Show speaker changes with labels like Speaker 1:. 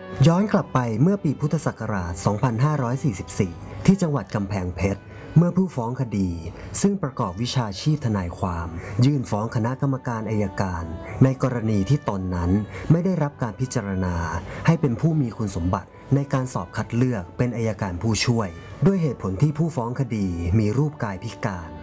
Speaker 1: ย้อนกลับไปเมื่อปีพุทธศักราช 2544 ที่จังหวัดกำแพงเพชร เมื่อผู้ฟ้องคดีซึ่งประกอบวิชาชีพทนายความยื่นฟ้องคณะกรรมการอัยการในกรณีที่ตนนั้นไม่ได้รับการพิจารณาให้เป็นผู้มีคุณสมบัติในการสอบคัดเลือกเป็นอัยการผู้ช่วยด้วยเหตุผลที่ผู้ฟ้องคดีมีรูปกายพิการ